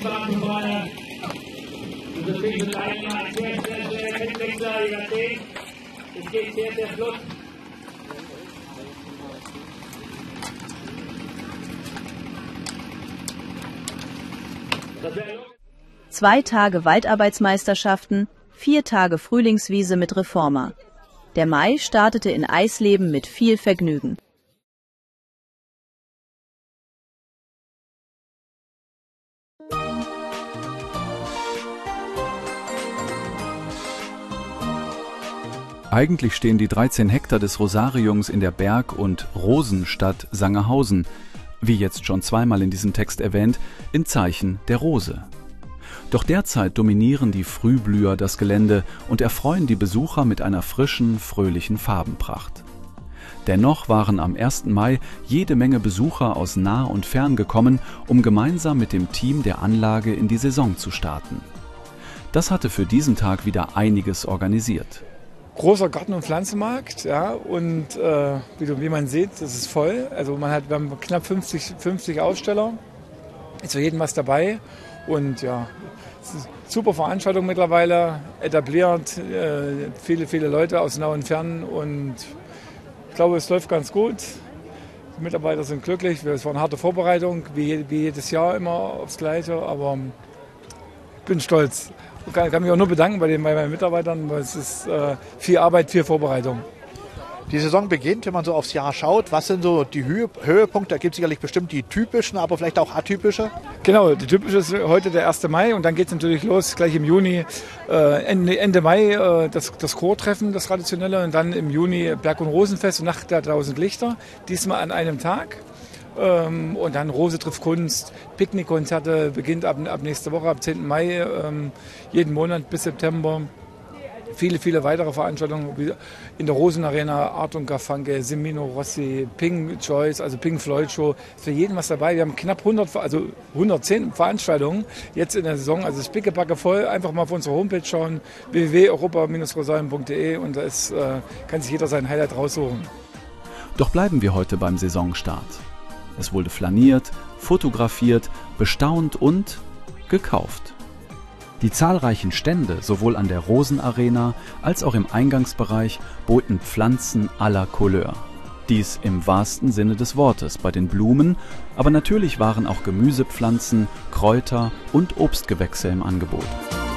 Es geht sehr, sehr flott. 2 Tage Waldarbeitsmeisterschaften, 4 Tage Frühlingswiese mit Reformer. Der Mai startete in Eisleben mit viel Vergnügen. Eigentlich stehen die 13 Hektar des Rosariums in der Berg- und Rosenstadt Sangerhausen, wie jetzt schon zweimal in diesem Text erwähnt, in Zeichen der Rose. Doch derzeit dominieren die Frühblüher das Gelände und erfreuen die Besucher mit einer frischen, fröhlichen Farbenpracht. Dennoch waren am 1. Mai jede Menge Besucher aus nah und fern gekommen, um gemeinsam mit dem Team der Anlage in die Saison zu starten. Das hatte für diesen Tag wieder einiges organisiert. Großer Garten- und Pflanzenmarkt, ja, und wie man sieht, das ist voll. Also wir haben knapp 50 Aussteller, ist für jeden was dabei und ja, es ist eine super Veranstaltung mittlerweile, etabliert, viele Leute aus nah und fern und ich glaube, es läuft ganz gut. Die Mitarbeiter sind glücklich, es war eine harte Vorbereitung, wie jedes Jahr immer aufs Gleiche, aber ich bin stolz. Ich kann mich auch nur bedanken bei meinen Mitarbeitern, weil es ist viel Arbeit, viel Vorbereitung. Die Saison beginnt, wenn man so aufs Jahr schaut. Was sind so die Höhepunkte? Da gibt es sicherlich bestimmt die typischen, aber vielleicht auch atypische. Genau, die typische ist heute der 1. Mai und dann geht es natürlich los, gleich im Juni, Ende Mai das Chortreffen, das traditionelle, und dann im Juni Berg- und Rosenfest und Nacht der 1000 Lichter, diesmal an einem Tag. Und dann Rose trifft Kunst, Picknickkonzerte, beginnt ab nächster Woche, ab 10. Mai, jeden Monat bis September. Viele weitere Veranstaltungen wie in der Rosenarena, Art und Garfunkel, Semino Rossi, Pink Choice, also Pink Floyd Show. Ist für jeden was dabei. Wir haben knapp 110 Veranstaltungen jetzt in der Saison. Also es ist pickepacke voll. Einfach mal auf unsere Homepage schauen, www.europa-rosarium.de, und da kann sich jeder sein Highlight raussuchen. Doch bleiben wir heute beim Saisonstart. Es wurde flaniert, fotografiert, bestaunt und gekauft. Die zahlreichen Stände, sowohl an der Rosenarena als auch im Eingangsbereich, boten Pflanzen aller Couleur. Dies im wahrsten Sinne des Wortes bei den Blumen, aber natürlich waren auch Gemüsepflanzen, Kräuter und Obstgewächse im Angebot.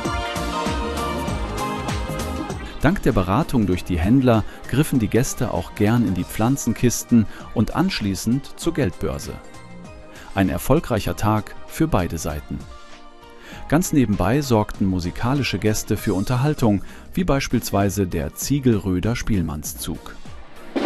Dank der Beratung durch die Händler griffen die Gäste auch gern in die Pflanzenkisten und anschließend zur Geldbörse. Ein erfolgreicher Tag für beide Seiten. Ganz nebenbei sorgten musikalische Gäste für Unterhaltung, wie beispielsweise der Ziegelröder Spielmannszug.